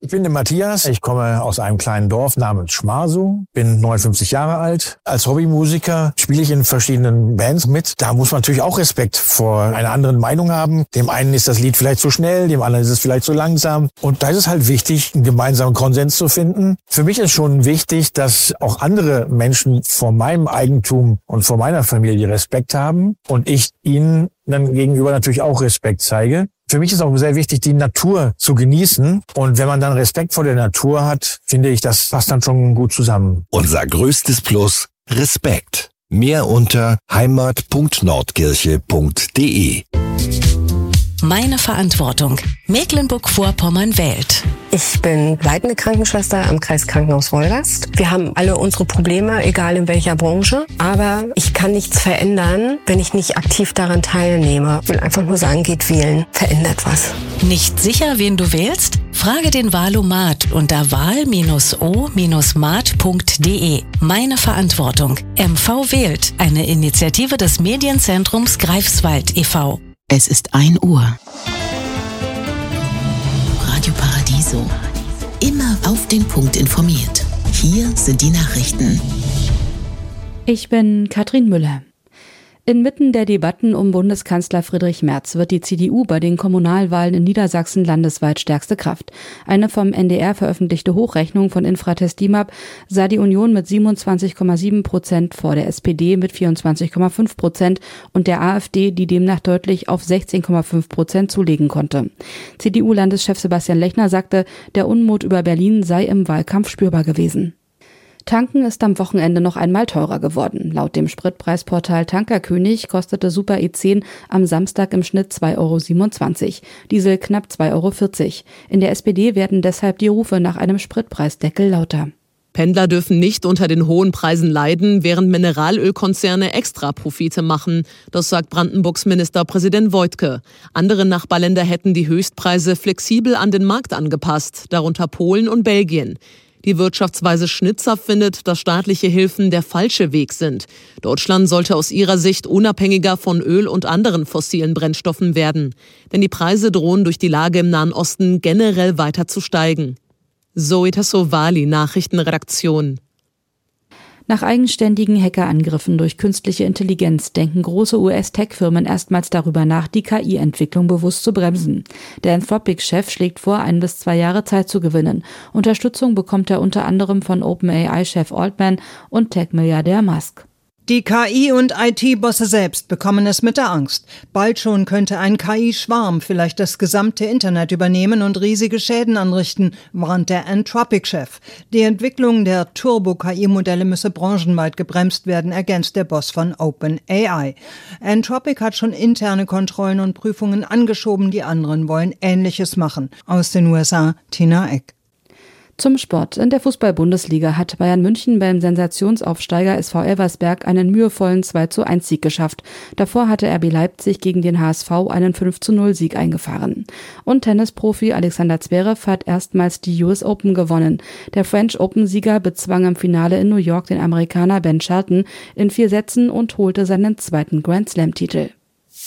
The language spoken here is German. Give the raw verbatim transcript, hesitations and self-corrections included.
Ich bin der Matthias, ich komme aus einem kleinen Dorf namens Schmarsow, bin neunundfünfzig Jahre alt. Als Hobbymusiker spiele ich in verschiedenen Bands mit. Da muss man natürlich auch Respekt vor einer anderen Meinung haben. Dem einen ist das Lied vielleicht zu schnell, dem anderen ist es vielleicht zu langsam. Und da ist es halt wichtig, einen gemeinsamen Konsens zu finden. Für mich ist schon wichtig, dass auch andere Menschen vor meinem Eigentum und vor meiner Familie Respekt haben und ich ihnen dann gegenüber natürlich auch Respekt zeige. Für mich ist auch sehr wichtig, die Natur zu genießen. Und wenn man dann Respekt vor der Natur hat, finde ich, das passt dann schon gut zusammen. Unser größtes Plus, Respekt. Mehr unter heimat punkt nordkirche punkt de. Meine Verantwortung. Mecklenburg-Vorpommern wählt. Ich bin leitende Krankenschwester am Kreiskrankenhaus Wolgast. Wir haben alle unsere Probleme, egal in welcher Branche. Aber ich kann nichts verändern, wenn ich nicht aktiv daran teilnehme. Ich will einfach nur sagen, geht wählen. Verändert was. Nicht sicher, wen du wählst? Frage den Wahlomat unter wahl o mat punkt de. Meine Verantwortung. M V wählt. Eine Initiative des Medienzentrums Greifswald e V Es ist ein Uhr. Radio Paradiso. Immer auf den Punkt informiert. Hier sind die Nachrichten. Ich bin Katrin Müller. Inmitten der Debatten um Bundeskanzler Friedrich Merz wird die C D U bei den Kommunalwahlen in Niedersachsen landesweit stärkste Kraft. Eine vom N D R veröffentlichte Hochrechnung von Infratest D I M A P sah die Union mit siebenundzwanzig Komma sieben Prozent vor der S P D mit vierundzwanzig Komma fünf Prozent und der AfD, die demnach deutlich auf sechzehn Komma fünf Prozent zulegen konnte. C D U-Landeschef Sebastian Lechner sagte, der Unmut über Berlin sei im Wahlkampf spürbar gewesen. Tanken ist am Wochenende noch einmal teurer geworden. Laut dem Spritpreisportal Tankerkönig kostete Super E zehn am Samstag im Schnitt zwei Euro siebenundzwanzig, Diesel knapp zwei Euro vierzig. In der S P D werden deshalb die Rufe nach einem Spritpreisdeckel lauter. Pendler dürfen nicht unter den hohen Preisen leiden, während Mineralölkonzerne Extraprofite machen. Das sagt Brandenburgs Ministerpräsident Woidke. Andere Nachbarländer hätten die Höchstpreise flexibel an den Markt angepasst, darunter Polen und Belgien. Die Wirtschaftsweise Schnitzer findet, dass staatliche Hilfen der falsche Weg sind. Deutschland sollte aus ihrer Sicht unabhängiger von Öl und anderen fossilen Brennstoffen werden. Denn die Preise drohen durch die Lage im Nahen Osten generell weiter zu steigen. Zoe Tassovali, Nachrichtenredaktion. Nach eigenständigen Hackerangriffen durch künstliche Intelligenz denken große U S-Tech-Firmen erstmals darüber nach, die K I-Entwicklung bewusst zu bremsen. Der Anthropic-Chef schlägt vor, ein bis zwei Jahre Zeit zu gewinnen. Unterstützung bekommt er unter anderem von OpenAI-Chef Altman und Tech-Milliardär Musk. Die K I- und I T-Bosse selbst bekommen es mit der Angst. Bald schon könnte ein K I-Schwarm vielleicht das gesamte Internet übernehmen und riesige Schäden anrichten, warnt der Anthropic-Chef. Die Entwicklung der Turbo-K I-Modelle müsse branchenweit gebremst werden, ergänzt der Boss von OpenAI. Anthropic hat schon interne Kontrollen und Prüfungen angeschoben, die anderen wollen Ähnliches machen. Aus den U S A, Tina Eck. Zum Sport. In der Fußball-Bundesliga hat Bayern München beim Sensationsaufsteiger S V Elversberg einen mühevollen zwei zu eins Sieg geschafft. Davor hatte R B Leipzig gegen den H S V einen fünf zu null Sieg eingefahren. Und Tennisprofi Alexander Zverev hat erstmals die U S Open gewonnen. Der French Open-Sieger bezwang im Finale in New York den Amerikaner Ben Shelton in vier Sätzen und holte seinen zweiten Grand Slam-Titel.